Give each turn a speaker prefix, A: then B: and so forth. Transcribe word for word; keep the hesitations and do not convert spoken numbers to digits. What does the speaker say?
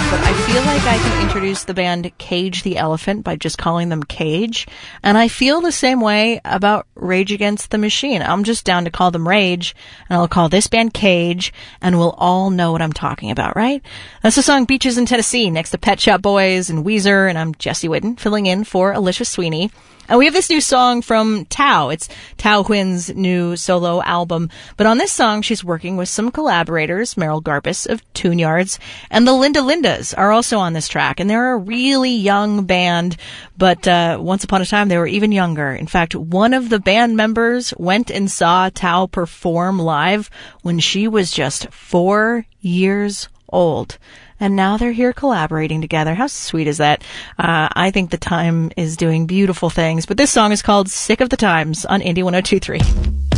A: but I feel like I can introduce the band Cage the Elephant by just calling them Cage. And I feel the same way about Rage Against the Machine. I'm just down to call them Rage, and I'll call this band Cage, and we'll all know what I'm talking about, right? That's the song Beaches in Tennessee, next to Pet Shop Boys and Weezer, and I'm Jessie Whitten, filling in for Alicia Sweeney. And we have this new song from Tao. It's Tao Huin's new solo album. But on this song, she's working with some collaborators, Meryl Garbus of Tune Yards, and the Linda Lindas are also on this track. And they're a really young band, but uh, once upon a time, they were even younger. In fact, one of the band members went and saw Tao perform live when she was just four years old. And now they're here collaborating together. How sweet is that? Uh, I think the time is doing beautiful things. But this song is called Sick of the Times on Indie one oh two point three.